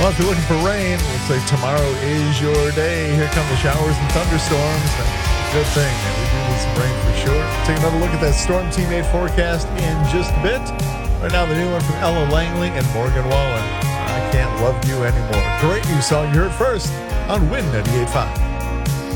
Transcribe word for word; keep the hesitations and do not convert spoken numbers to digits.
Well, if you're looking for rain, it looks like tomorrow is your day. Here come the showers and thunderstorms. Good thing, man. We do need some rain for sure. Take another look at that Storm Team eight forecast in just a bit. Right now, the new one from Ella Langley and Morgan Wallen. I Can't Love You Anymore. Great new song you heard first on Win ninety-eight point five.